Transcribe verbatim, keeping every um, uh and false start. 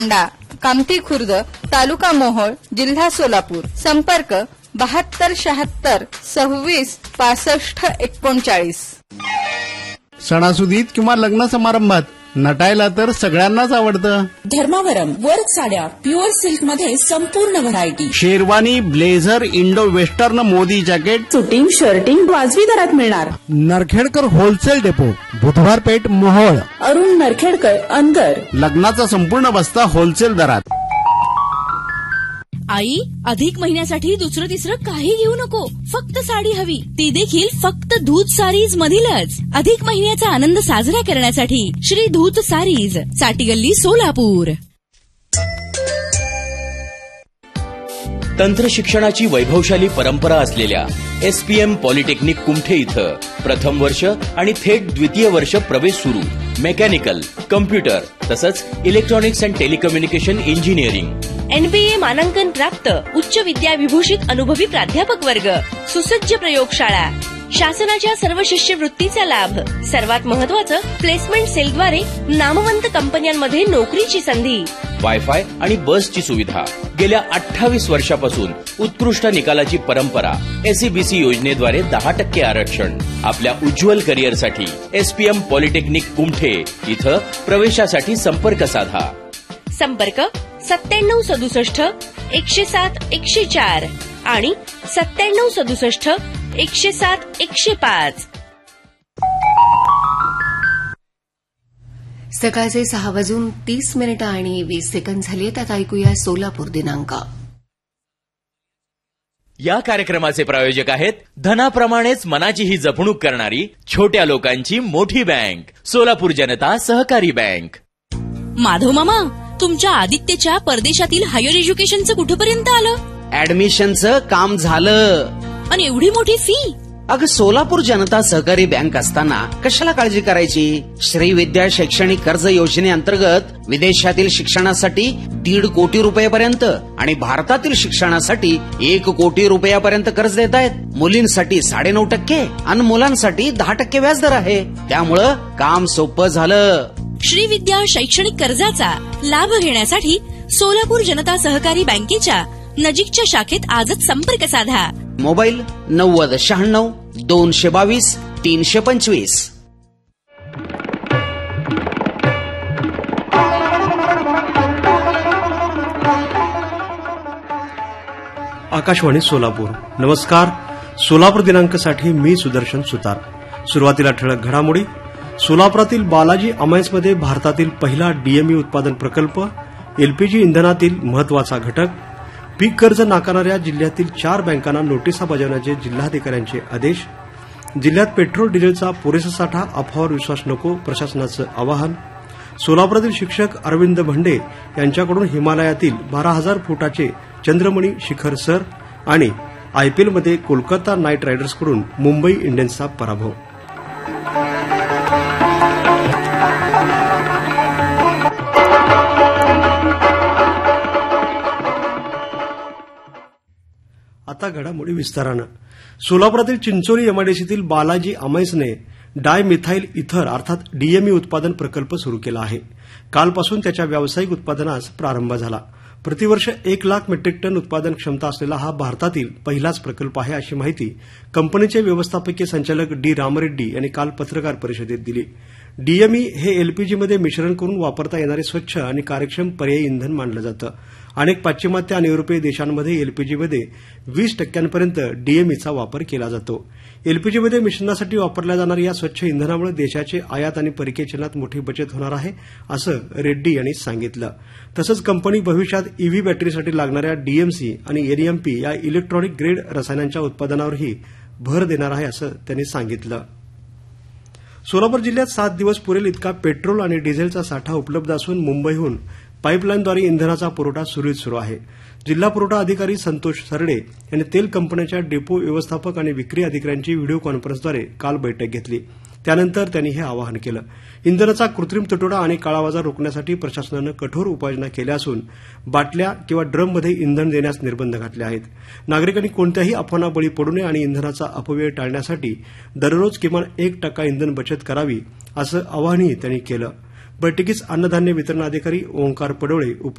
तांडा, कामठी खुर्द, तालुका मोहोळ, जिल्हा सोलापूर. संपर्क बहात्तर शहात्तर सव्वीस पासष्ट एकोणचाळीस. सणासुदीत किंवा लग्न समारंभात नटायला तर सगळ्यांनाच आवडतं. धर्मावरम वर्क साड्या प्युअर सिल्क मध्ये संपूर्ण variety. Sherwani, blazer, Indo western, Modi jacket, suiting, shirting वाजवी दरात मिळणार. नरखेडकर होलसेल डेपो, बुधवार पेठ, मोहोळ. अरुण नरखेडकर, अंदर. लग्नाचा संपूर्ण बस्ता होलसेल दरात. आई, अधिक महिन्यासाठी दुसरं तिसरं काही घेऊ नको, फक्त साडी हवी, ती देखील फक्त धूत सारीज मधीलच. अधिक महिन्याचा आनंद साजरा करण्यासाठी श्री धूत सारीज, साटीगल्ली, सोलापूर. तंत्र शिक्षणाची वैभवशाली परंपरा असलेल्या एसपीएम पॉलिटेक्निक कुमठे इथं प्रथम वर्ष आणि थेट द्वितीय वर्ष प्रवेश सुरू. मेकॅनिकल, कम्प्युटर तसंच electronics and telecommunication engineering. NBA मानांकन प्राप्त, उच्च विद्याविभूषित अनुभवी प्राध्यापक वर्ग, सुसज्ज प्रयोगशाळा, शासनाच्या सर्व शिष्यवृत्तीचा लाभ. सर्वात महत्त्वाचं, प्लेसमेंट सेलद्वारे नामवंत कंपन्यांमध्ये नोकरीची संधी. वायफाय आणि बसची सुविधा. गेल्या अठ्ठावीस वर्षापासून उत्कृष्ट निकालाची परंपरा. एसईबीसी योजनेद्वारे दहा टक्के आरक्षण. आपल्या उज्ज्वल करिअरसाठी एसपीएम पॉलिटेक्निक कुमठे इथं प्रवेशासाठी संपर्क साधा. संपर्क सत्त्याण्णव सदुसष्ट एकशे सात एकशे चार आणि सत्त्याण्णव सदुसष्ट एकशे सात एकशे पाच. सकाळचे सहा वाजून तीस मिनिटं आणि वीस सेकंद झाली. आता ऐकूया सोलापूर दिनांक. या कार्यक्रमाचे प्रायोजक आहेत धनाप्रमाणेच मनाचीही जपणूक करणारी छोट्या लोकांची मोठी बँक, सोलापूर जनता सहकारी बँक. माधव मामा, तुमच्या आदित्यच्या परदेशातील हायर एज्युकेशनचं कुठपर्यंत आलं? ऍडमिशनचं काम झालं. आणि एवढी मोठी फी? अगं, सोलापूर जनता सहकारी बँक असताना कशाला काळजी करायची? श्रीविद्या शैक्षणिक कर्ज योजनेअंतर्गत विदेशातील शिक्षणासाठी दीड कोटी रुपयापर्यंत आणि भारतातील शिक्षणासाठी एक कोटी रुपयापर्यंत कर्ज देत आहेत. मुलींसाठी साडेनऊ टक्के आणि मुलांसाठी दहा टक्के व्याजदर आहे. त्यामुळं काम सोपं झालं. श्रीविद्या शैक्षणिक कर्जाचा लाभ घेण्यासाठी सोलापूर जनता सहकारी बँकेच्या नजीकच्या शाखेत आजच संपर्क साधा. मोबाईल नव्वद शहाण्णव दोनशे बावीस तीनशे पंचवीस. आकाशवाणी सोलापूर. नमस्कार. सोलापूर दिनांकासाठी मी सुदर्शन सुतार. सुरुवातीला ठळक घडामोडी. सोलापुरातील बालाजी अमायन्समध्ये भारतातील पहिला डीएमई उत्पादन प्रकल्प. एलपीजी इंधनातील महत्वाचा घटक. पीक कर्ज नाकारणाऱ्या जिल्ह्यातील चार बँकांना नोटिसा बजावण्याचे जिल्हाधिकाऱ्यांचे आदेश. जिल्ह्यात पेट्रोल डिझेलचा पुरेसा साठा, अफवावर विश्वास नको, प्रशासनाचं आवाहन. सोलापुरातील शिक्षक अरविंद भंडे यांच्याकडून हिमालयातील बारा हजार फुटाचे चंद्रमणी शिखर सर. आणि आयपीएलमध्ये कोलकाता नाईट रायडर्सकडून मुंबई इंडियन्सचा पराभव. आता घडामोडी विस्तारानं. सोलापुरातील चिंचोली एमआयडीसीतील बालाजी अमायन्सने डाय मिथाईल इथर अर्थात डीएमई उत्पादन प्रकल्प सुरू केला आहे. कालपासून त्याच्या व्यावसायिक उत्पादनास प्रारंभ झाला. प्रतिवर्ष एक लाख मेट्रिक टन उत्पादन क्षमता असलेला हा भारतातील पहिलाच प्रकल्प आहे, अशी माहिती कंपनीचे व्यवस्थापकीय संचालक डी रामरेड्डी यांनी काल पत्रकार परिषदेत दिली. डीएमई हे एलपीजीमध्ये मिश्रण करून वापरता येणारे स्वच्छ आणि कार्यक्षम पर्यायी इंधन मानलं जातं. अनेक पाश्चिमात्य आणि युरोपीय देशांमध्ये एलपीजीमध्ये वीस टक्क्यांपर्यंत डीएमईचा वापर केला जातो. एलपीजीमध्ये मिश्रणासाठी वापरल्या जाणाऱ्या या स्वच्छ इंधनामुळे देशाचे आयात आणि परकीय चलनात मोठी बचत होणार आहे, असं रेड्डी यांनी सांगितलं. तसंच कंपनी भविष्यात ईव्ही बॅटरीसाठी लागणाऱ्या डीएमसी आणि एनईएमपी या इलेक्ट्रॉनिक ग्रेड रसायनांच्या उत्पादनावरही भर देणार आहे, असं त्यांनी सांगितलं. सोलापूर जिल्ह्यात सात दिवस पुरेल इतका पेट्रोल आणि डिझेलचा साठा उपलब्ध असून मुंबईहून पाईपलाईनद्वारे इंधनाचा पुरवठा सुरळीत सुरू आहे. जिल्हा पुरवठा अधिकारी संतोष सरडे यांनी तेल कंपन्यांच्या डेपो व्यवस्थापक आणि विक्री अधिकाऱ्यांची व्हिडिओ कॉन्फरन्सद्वारे काल बैठक घेतली. त्यानंतर त्यांनी हे आवाहन केलं. इंधनाचा कृत्रिम तुटवडा आणि काळाबाजार रोखण्यासाठी प्रशासनानं कठोर उपाययोजना केल्या असून बाटल्या किंवा ड्रममध्ये इंधन देण्यास निर्बंध घातले आहेत. नागरिकांनी कोणत्याही अफवांना बळी पडू नये आणि इंधनाचा अपव्यय टाळण्यासाठी दररोज किमान एक टक्का इंधन बचत करावी, असं आवाहनही त्यांनी केलं. बैठकीस अन्नधान्य वितरण अधिकारी ओंकार पडोळे